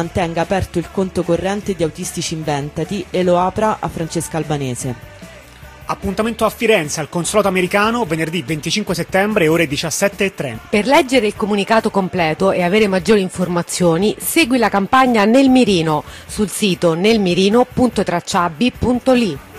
mantenga aperto il conto corrente di Autistici Inventati e lo apra a Francesca Albanese. Appuntamento a Firenze al consolato americano venerdì 25 settembre ore 17:30. Per leggere il comunicato completo e avere maggiori informazioni segui la campagna Nel Mirino sul sito nelmirino.tracciabbi.li.